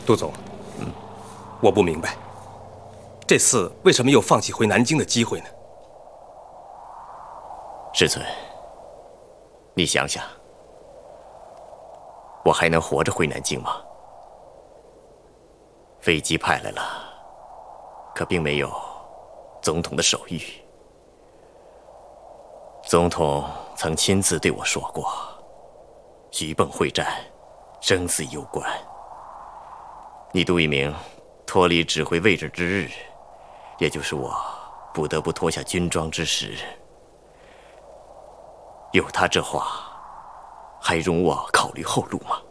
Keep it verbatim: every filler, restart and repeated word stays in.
杜总，嗯，我不明白，这次为什么又放弃回南京的机会呢？ 师尊，你想想，我还能活着回南京吗？飞机派来了，可并没有总统的手谕。总统曾亲自对我说过，徐蚌会战，生死攸关。你杜聿明脱离指挥位置之日，也就是我不得不脱下军装之时。有他这话，还容我考虑后路吗？